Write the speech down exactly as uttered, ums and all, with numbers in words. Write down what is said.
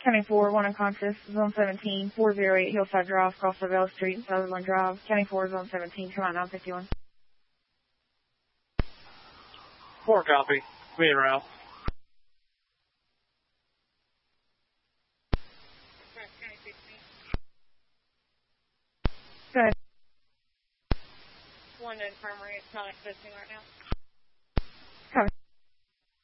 County four, one unconscious, Zone seventeen, four oh eight Hillside Drive, Crossville Street, and Sutherland Drive. County four, Zone seventeen, come out nine fifty-one. Four copy. Being around. Go ahead. One infirmary, it's not existing right now.